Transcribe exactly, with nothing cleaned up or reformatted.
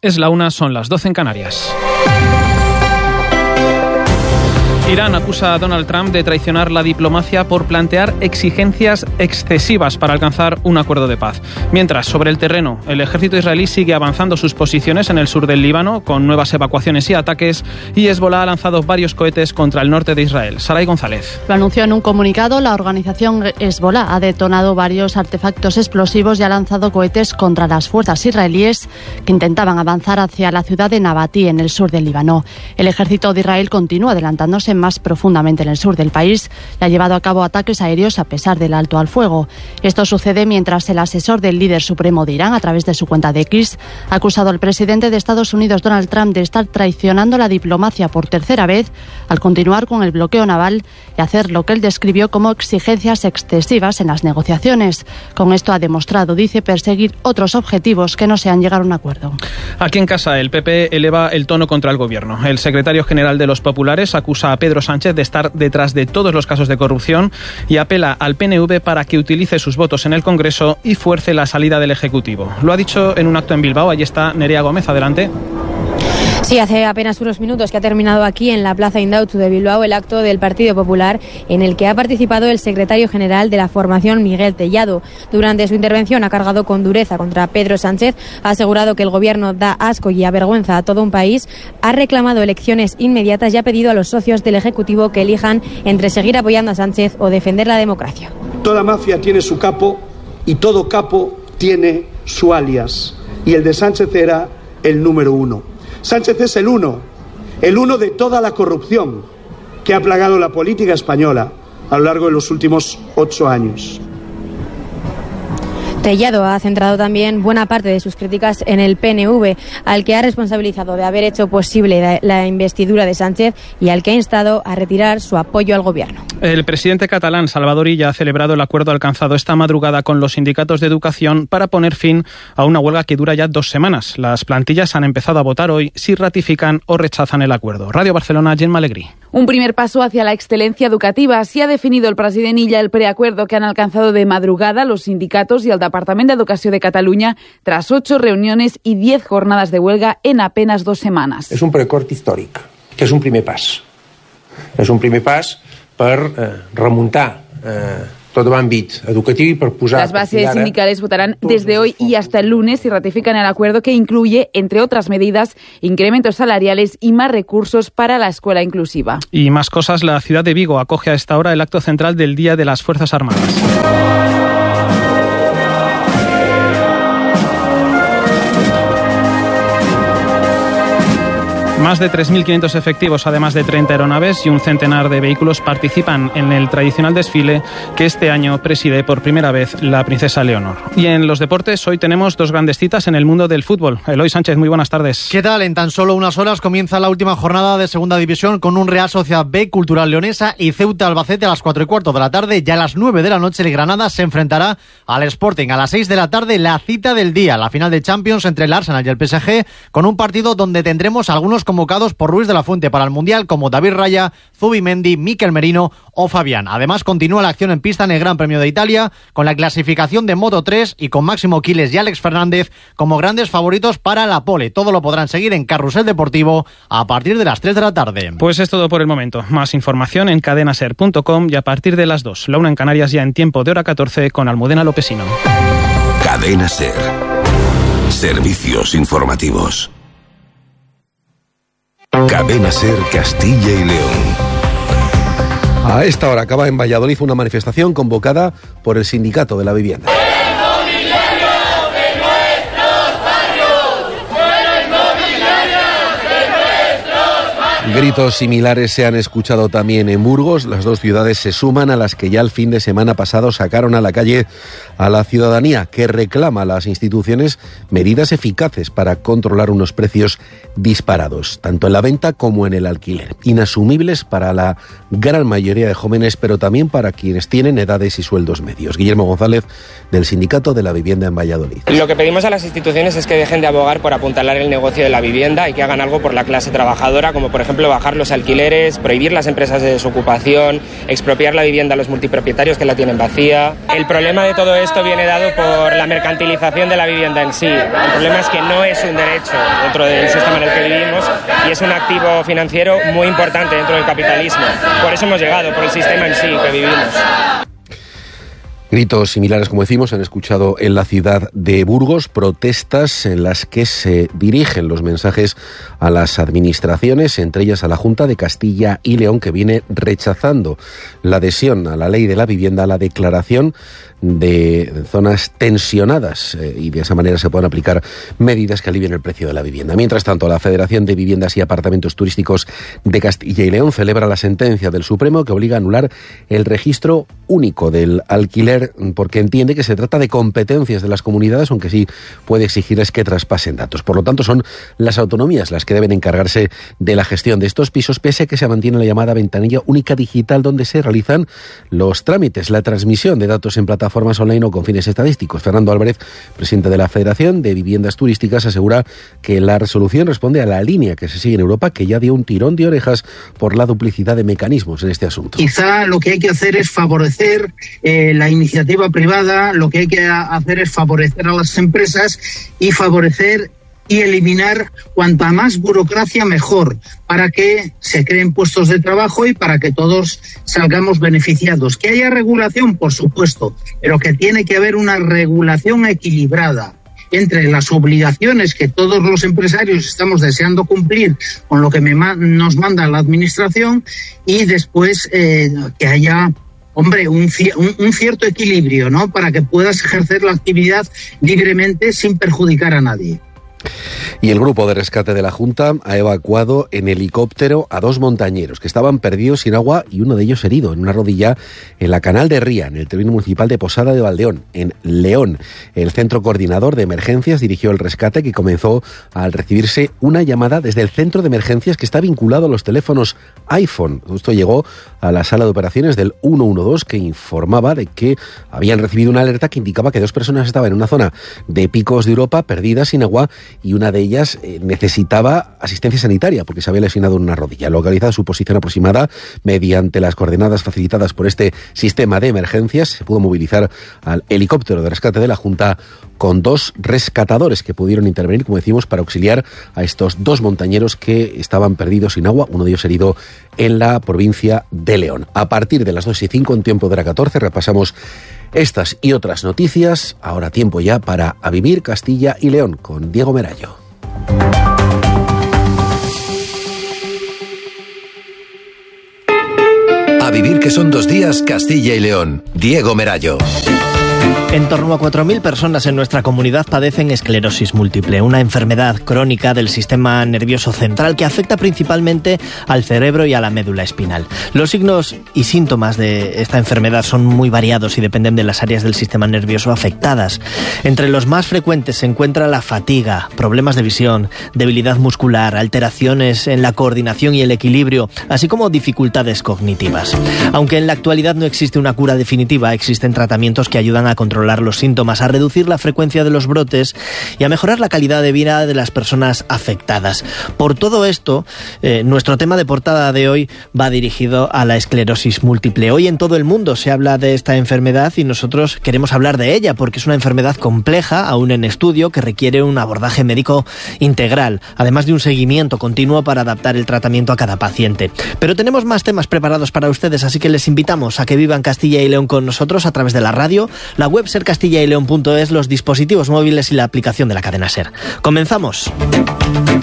Es la una, son las doce en Canarias. Irán acusa a Donald Trump de traicionar la diplomacia por plantear exigencias excesivas para alcanzar un acuerdo de paz. Mientras, sobre el terreno, el ejército israelí sigue avanzando sus posiciones en el sur del Líbano con nuevas evacuaciones y ataques, y Hezbollah ha lanzado varios cohetes contra el norte de Israel. Saray González. Lo anunció en un comunicado. La organización Hezbollah ha detonado varios artefactos explosivos y ha lanzado cohetes contra las fuerzas israelíes que intentaban avanzar hacia la ciudad de Nabatí, en el sur del Líbano. El ejército de Israel continúa adelantándose más profundamente en el sur del país y ha llevado a cabo ataques aéreos a pesar del alto al fuego. Esto sucede mientras el asesor del líder supremo de Irán, a través de su cuenta de X, ha acusado al presidente de Estados Unidos, Donald Trump, de estar traicionando la diplomacia por tercera vez al continuar con el bloqueo naval y hacer lo que él describió como exigencias excesivas en las negociaciones. Con esto ha demostrado, dice, perseguir otros objetivos que no sean llegar a un acuerdo. Aquí en casa, el P P eleva el tono contra el gobierno. El secretario general de los populares acusa a Pedro Sánchez de estar detrás de todos los casos de corrupción y apela al P N V para que utilice sus votos en el Congreso y fuerce la salida del Ejecutivo. Lo ha dicho en un acto en Bilbao. Allí está Nerea Gómez. Adelante. Sí, hace apenas unos minutos que ha terminado aquí en la Plaza Indautxu de Bilbao el acto del Partido Popular, en el que ha participado el secretario general de la formación, Miguel Tellado. Durante su intervención ha cargado con dureza contra Pedro Sánchez, ha asegurado que el gobierno da asco y avergüenza a todo un país, ha reclamado elecciones inmediatas y ha pedido a los socios del Ejecutivo que elijan entre seguir apoyando a Sánchez o defender la democracia. Toda mafia tiene su capo y todo capo tiene su alias, y el de Sánchez era el número uno. Sánchez es el uno, el uno de toda la corrupción que ha plagado la política española a lo largo de los últimos ocho años. Tellado ha centrado también buena parte de sus críticas en el P N V, al que ha responsabilizado de haber hecho posible la investidura de Sánchez y al que ha instado a retirar su apoyo al gobierno. El presidente catalán, Salvador Illa, ha celebrado el acuerdo alcanzado esta madrugada con los sindicatos de educación para poner fin a una huelga que dura ya dos semanas. Las plantillas han empezado a votar hoy si ratifican o rechazan el acuerdo. Radio Barcelona, Gemma Alegrí. Un primer paso hacia la excelencia educativa. Así ha definido el president Illa el preacuerdo que han alcanzado de madrugada los sindicatos y el Departament d'Educació de Catalunya tras ocho reuniones y diez jornadas de huelga en apenas dos semanas. És un preacord històric, que és un primer pas. És un primer pas per eh, remuntar eh, tot l'àmbit educatiu y per posar... Las bases sindicales votarán desde hoy y hasta el lunes y ratifican el acuerdo que incluye, entre otras medidas, incrementos salariales y más recursos para la escuela inclusiva. Y más cosas, la ciudad de Vigo acoge a esta hora el acto central del Día de las Fuerzas Armadas. Más de tres mil quinientos efectivos, además de treinta aeronaves y un centenar de vehículos, participan en el tradicional desfile que este año preside por primera vez la princesa Leonor. Y en los deportes, hoy tenemos dos grandes citas en el mundo del fútbol. Eloy Sánchez, muy buenas tardes. ¿Qué tal? En tan solo unas horas comienza la última jornada de Segunda División con un Real Sociedad B, Cultural Leonesa y Ceuta Albacete a las cuatro y cuarto de la tarde. Ya a las nueve de la noche el Granada se enfrentará al Sporting. A las seis de la tarde la cita del día, la final de Champions entre el Arsenal y el P S G, con un partido donde tendremos algunos convocados por Ruiz de la Fuente para el Mundial, como David Raya, Zubimendi, Mikel Merino o Fabián. Además, continúa la acción en pista en el Gran Premio de Italia, con la clasificación de Moto tres y con Máximo Quiles y Alex Fernández como grandes favoritos para la pole. Todo lo podrán seguir en Carrusel Deportivo a partir de las tres de la tarde. Pues es todo por el momento. Más información en cadenaser punto com y a partir de las dos. La una en Canarias, ya en tiempo de hora catorce con Almudena Lopesino. Cadena Ser. Servicios informativos. Cadena Ser Castilla y León. A esta hora acaba en Valladolid una manifestación convocada por el Sindicato de la Vivienda. Gritos similares se han escuchado también en Burgos. Las dos ciudades se suman a las que ya el fin de semana pasado sacaron a la calle a la ciudadanía, que reclama a las instituciones medidas eficaces para controlar unos precios disparados, tanto en la venta como en el alquiler, inasumibles para la gran mayoría de jóvenes, pero también para quienes tienen edades y sueldos medios. Guillermo González, del Sindicato de la Vivienda en Valladolid. Lo que pedimos a las instituciones es que dejen de abogar por apuntalar el negocio de la vivienda y que hagan algo por la clase trabajadora, como por ejemplo bajar los alquileres, prohibir las empresas de desocupación, expropiar la vivienda a los multipropietarios que la tienen vacía. El problema de todo esto viene dado por la mercantilización de la vivienda en sí. El problema es que no es un derecho dentro del sistema en el que vivimos y es un activo financiero muy importante dentro del capitalismo. Por eso hemos llegado, por el sistema en sí que vivimos. Gritos similares, como decimos, se han escuchado en la ciudad de Burgos, protestas en las que se dirigen los mensajes a las administraciones, entre ellas a la Junta de Castilla y León, que viene rechazando la adhesión a la ley de la vivienda, a la declaración de zonas tensionadas eh, y de esa manera se puedan aplicar medidas que alivien el precio de la vivienda. Mientras tanto, la Federación de Viviendas y Apartamentos Turísticos de Castilla y León celebra la sentencia del Supremo que obliga a anular el registro único del alquiler porque entiende que se trata de competencias de las comunidades, aunque sí puede exigirles que traspasen datos. Por lo tanto, son las autonomías las que deben encargarse de la gestión de estos pisos, pese a que se mantiene la llamada ventanilla única digital donde se realizan los trámites, la transmisión de datos en plataformas formas online o con fines estadísticos. Fernando Álvarez, presidente de la Federación de Viviendas Turísticas, asegura que la resolución responde a la línea que se sigue en Europa, que ya dio un tirón de orejas por la duplicidad de mecanismos en este asunto. Quizá lo que hay que hacer es favorecer eh, la iniciativa privada, lo que hay que hacer es favorecer a las empresas y favorecer y eliminar cuanta más burocracia mejor, para que se creen puestos de trabajo y para que todos salgamos beneficiados. Que haya regulación, por supuesto, pero que tiene que haber una regulación equilibrada entre las obligaciones que todos los empresarios estamos deseando cumplir con lo que me ma- nos manda la administración y después eh, que haya Hombre, un, un, un cierto equilibrio, ¿no? Para que puedas ejercer la actividad libremente sin perjudicar a nadie. Y el grupo de rescate de la Junta ha evacuado en helicóptero a dos montañeros que estaban perdidos sin agua y uno de ellos herido en una rodilla en la Canal de Ría, en el término municipal de Posada de Valdeón, en León. El Centro Coordinador de Emergencias dirigió el rescate, que comenzó al recibirse una llamada desde el centro de emergencias que está vinculado a los teléfonos iPhone. Esto llegó a la sala de operaciones del ciento doce, que informaba de que habían recibido una alerta que indicaba que dos personas estaban en una zona de Picos de Europa perdidas sin agua y una de ellas eh, necesitaba asistencia sanitaria porque se había lesionado en una rodilla. Localizada su posición aproximada mediante las coordenadas facilitadas por este sistema de emergencias, se pudo movilizar al helicóptero de rescate de la Junta con dos rescatadores que pudieron intervenir, como decimos, para auxiliar a estos dos montañeros que estaban perdidos sin agua, uno de ellos herido en la provincia de León. A partir de las dos y cinco en tiempo de la catorce repasamos estas y otras noticias. Ahora tiempo ya para A Vivir Castilla y León con Diego Merayo. A Vivir, que son dos días, Castilla y León. Diego Merayo. En torno a cuatro mil personas en nuestra comunidad padecen esclerosis múltiple, una enfermedad crónica del sistema nervioso central que afecta principalmente al cerebro y a la médula espinal. Los signos y síntomas de esta enfermedad son muy variados y dependen de las áreas del sistema nervioso afectadas. Entre los más frecuentes se encuentra la fatiga, problemas de visión, debilidad muscular, alteraciones en la coordinación y el equilibrio, así como dificultades cognitivas. Aunque en la actualidad no existe una cura definitiva, existen tratamientos que ayudan a controlar los síntomas, a reducir la frecuencia de los brotes y a mejorar la calidad de vida de las personas afectadas. Por todo esto, eh, nuestro tema de portada de hoy va dirigido a la esclerosis múltiple. Hoy en todo el mundo se habla de esta enfermedad y nosotros queremos hablar de ella porque es una enfermedad compleja, aún en estudio, que requiere un abordaje médico integral, además de un seguimiento continuo para adaptar el tratamiento a cada paciente. Pero tenemos más temas preparados para ustedes, así que les invitamos a que vivan Castilla y León con nosotros a través de la radio, la web ser castilla y león punto es, los dispositivos móviles y la aplicación de la cadena SER. ¡Comenzamos!